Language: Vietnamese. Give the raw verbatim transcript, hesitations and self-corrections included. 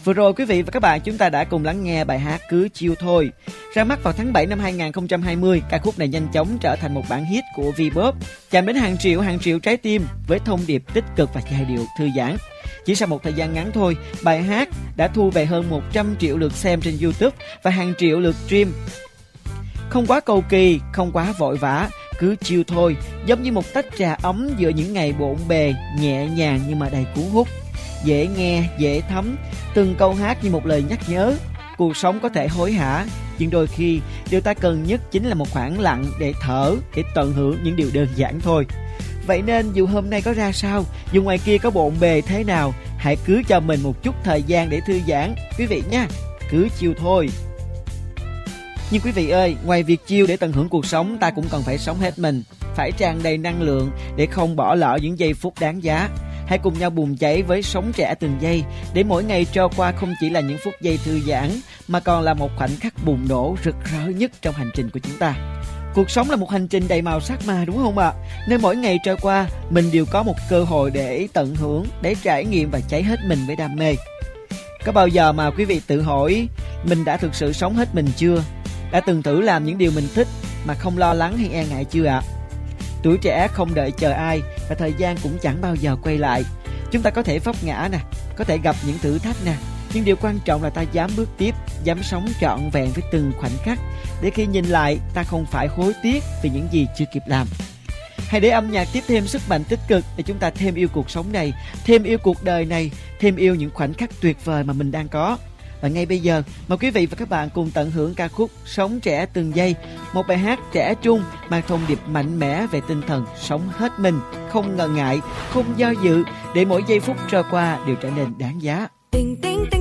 Vừa rồi quý vị và các bạn chúng ta đã cùng lắng nghe bài hát Cứ Chill Thôi. Ra mắt vào tháng bảy năm hai nghìn không trăm hai mươi, ca khúc này nhanh chóng trở thành một bản hit của V-pop, chạm đến hàng triệu hàng triệu trái tim với thông điệp tích cực và giai điệu thư giãn. Chỉ sau một thời gian ngắn thôi, bài hát đã thu về hơn một trăm triệu lượt xem trên YouTube và hàng triệu lượt stream. Không quá cầu kỳ, không quá vội vã, cứ chill thôi, giống như một tách trà ấm giữa những ngày bộn bề, nhẹ nhàng nhưng mà đầy cuốn hút. Dễ nghe, dễ thấm, từng câu hát như một lời nhắc nhớ. Cuộc sống có thể hối hả, nhưng đôi khi điều ta cần nhất chính là một khoảng lặng để thở, để tận hưởng những điều đơn giản thôi. Vậy nên dù hôm nay có ra sao, dù ngoài kia có bộn bề thế nào, hãy cứ cho mình một chút thời gian để thư giãn, quý vị nha. Cứ chill thôi. Nhưng quý vị ơi, ngoài việc chill để tận hưởng cuộc sống, ta cũng cần phải sống hết mình, phải tràn đầy năng lượng để không bỏ lỡ những giây phút đáng giá. Hãy cùng nhau bùng cháy với Sống Trẻ Từng Giây, để mỗi ngày trôi qua không chỉ là những phút giây thư giãn, mà còn là một khoảnh khắc bùng nổ rực rỡ nhất trong hành trình của chúng ta. Cuộc sống là một hành trình đầy màu sắc mà, đúng không ạ? Nên mỗi ngày trôi qua, mình đều có một cơ hội để tận hưởng, để trải nghiệm và cháy hết mình với đam mê. Có bao giờ mà quý vị tự hỏi, mình đã thực sự sống hết mình chưa? Đã từng thử làm những điều mình thích mà không lo lắng hay e ngại chưa ạ? Tuổi trẻ không đợi chờ ai, và thời gian cũng chẳng bao giờ quay lại. Chúng ta có thể vấp ngã nè, có thể gặp những thử thách nè, nhưng điều quan trọng là ta dám bước tiếp, dám sống trọn vẹn với từng khoảnh khắc, để khi nhìn lại ta không phải hối tiếc vì những gì chưa kịp làm. Hãy để âm nhạc tiếp thêm sức mạnh tích cực để chúng ta thêm yêu cuộc sống này, thêm yêu cuộc đời này, thêm yêu những khoảnh khắc tuyệt vời mà mình đang có. Và ngay bây giờ, mời quý vị và các bạn cùng tận hưởng ca khúc Sống Trẻ Từng Giây, một bài hát trẻ trung mang thông điệp mạnh mẽ về tinh thần sống hết mình, không ngần ngại, không do dự, để mỗi giây phút trôi qua đều trở nên đáng giá.